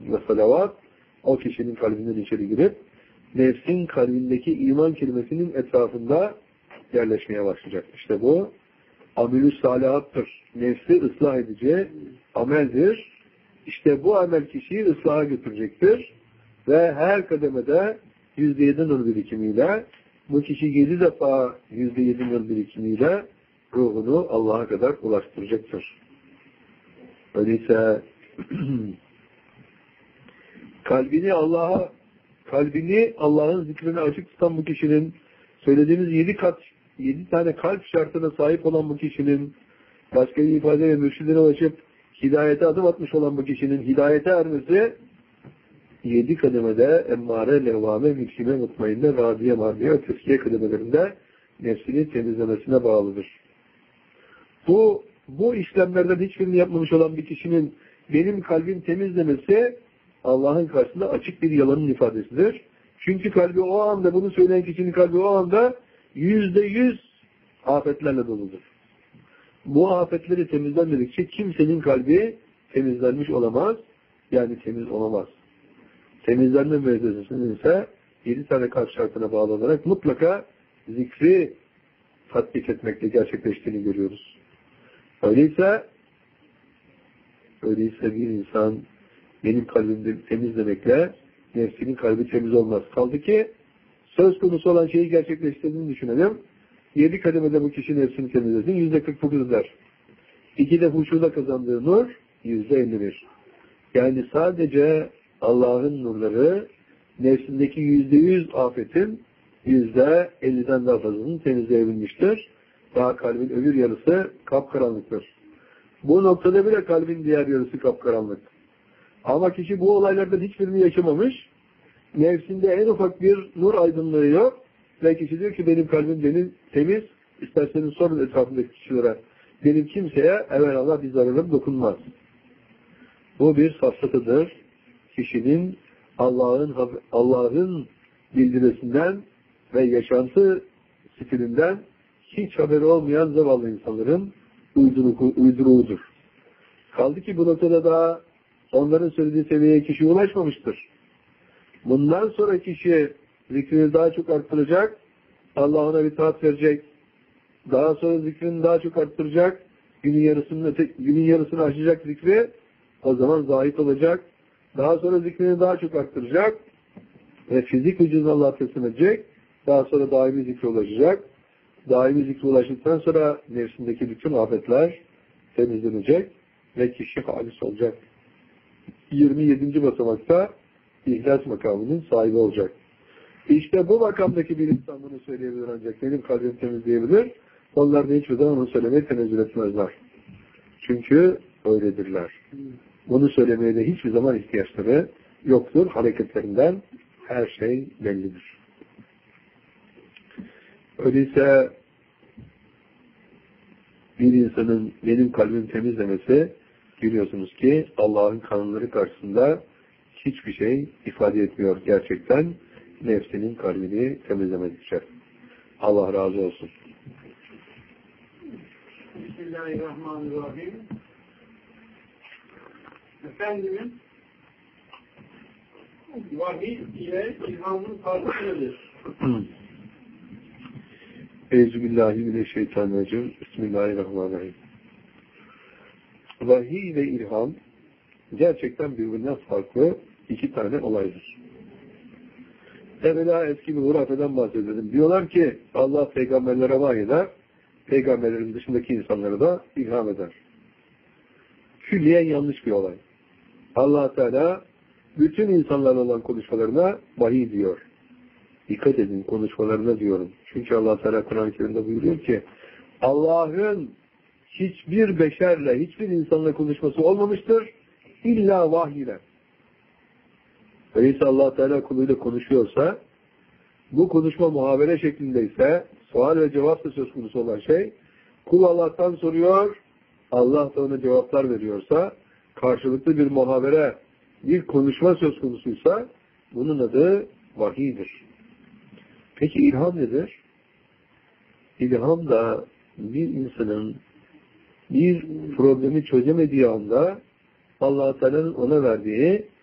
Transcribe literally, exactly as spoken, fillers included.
ve salavat o kişinin kalbinden içeri girip nefsin kalbindeki iman kelimesinin etrafında yerleşmeye başlayacak. İşte bu amel-ü salihattır. Nefsi ıslah edici ameldir. İşte bu amel kişiyi ıslaha götürecektir. Ve her kademede yüzde yedi nur birikimiyle bu kişi yedi defa yüzde yedi nur birikimiyle ruhunu Allah'a kadar ulaştıracaktır. Öyleyse kalbini Allah'a kalbini Allah'ın zikrine açık tutan bu kişinin söylediğimiz yedi kat yedi tane kalp şartına sahip olan bu kişinin başka bir ifadeyle mürşidine ulaşıp hidayete adım atmış olan bu kişinin hidayete ermesi yedi kademede emmare, levvame, mülkime, mutmainne, radiye, mardiye ve teskiye kademelerinde nefsini temizlemesine bağlıdır. Bu, bu işlemlerden hiçbirini yapmamış olan bir kişinin benim kalbim temiz demesi Allah'ın karşısında açık bir yalanın ifadesidir. Çünkü kalbi o anda, bunu söyleyen kişinin kalbi o anda yüzde yüz afetlerle doludur. Bu afetleri temizlenmedikçe kimsenin kalbi temizlenmiş olamaz, yani temiz olamaz. Temizlenme müezzesinin ise yedi tane kalp şartına bağlanarak mutlaka zikri tatbik etmekle gerçekleştiğini görüyoruz. Öyleyse öyleyse bir insan benim kalbimde temiz demekle nefsinin kalbi temiz olmaz. Kaldı ki söz konusu olan şeyi gerçekleştirdiğini düşünelim. Yedi kademede bu kişi nefsini temizlesin. Yüzde kırk dokuz der. İki de huşuda kazandığı nur yüzde elli bir. Yani sadece Allah'ın nurları nefsindeki yüzde yüz afetin yüzde elliden daha fazlasını temizleyebilmiştir. Daha kalbin öbür yarısı kapkaranlıktır. Bu noktada bile kalbin diğer yarısı kapkaranlık. Ama kişi bu olaylardan hiçbirini yaşamamış, nefsinde en ufak bir nur aydınlığı yok ve kişi diyor ki benim kalbim benim temiz, isterseniz sorun etrafındaki kişilere, benim kimseye evvelallah bir zararım dokunmaz. Bu bir safsatadır. Kişinin Allah'ın Allah'ın bildirmesinden ve yaşantı stilinden hiç haberi olmayan zavallı insanların uyduruğudur. Kaldı ki bu noktada daha onların söylediği seviyeye kişi ulaşmamıştır. Bundan sonra kişi zikrini daha çok arttıracak, Allah ona bir taat verecek, daha sonra zikrini daha çok arttıracak, günün yarısını, günün yarısını aşacak zikri, o zaman zahit olacak, daha sonra zikrini daha çok arttıracak ve fizik vücuduna Allah'a teslim edecek, daha sonra daimi zikre ulaşacak, daimi zikre ulaştıktan sonra nefsindeki bütün afetler temizlenecek ve kişi halis olacak. yirmi yedinci basamakta İhlas makamının sahibi olacak. İşte bu makamdaki bir insan bunu söyleyebilir ancak benim kalbim temizleyebilir. Onlar da hiçbir zaman onu söylemeye tenezzül etmezler. Çünkü öyledirler. Bunu söylemeye de hiçbir zaman ihtiyaçları yoktur. Hareketlerinden her şey bellidir. Öyleyse bir insanın benim kalbim temiz demesi görüyorsunuz ki Allah'ın kanunları karşısında hiçbir şey ifade etmiyor gerçekten nefsinin kalbini temizlemedikçe. Allah razı olsun. Bismillahirrahmanirrahim. Efendimiz vahiy ile ilhamın farkı nedir? Euzubillahimineşşeytanirracim. Bismillahirrahmanirrahim. Vahiy ve ilham gerçekten birbirinden farklı iki tane olaydır. Evvela eski bir hurafeden bahsedelim. Diyorlar ki Allah peygamberlere vahyeder, peygamberlerin dışındaki insanlara da ilham eder. Külliyen yanlış bir olay. Allah Teala bütün insanlarla olan konuşmalarına vahiy diyor. Dikkat edin konuşmalarına diyorum. Çünkü Allah Teala Kur'an-ı Kerim'de buyuruyor ki Allah'ın hiçbir beşerle, hiçbir insanla konuşması olmamıştır. İlla vahiy ile. Öyleyse Allah Teala kuluyla konuşuyorsa, bu konuşma muhabere şeklindeyse, sual ve cevapla söz konusu olan şey, kul Allah'tan soruyor, Allah da ona cevaplar veriyorsa, karşılıklı bir muhabere, bir konuşma söz konusuysa, bunun adı vahiydir. Peki ilham nedir? İlham da bir insanın bir problemi çözemediği anda Allah Teala'nın ona verdiği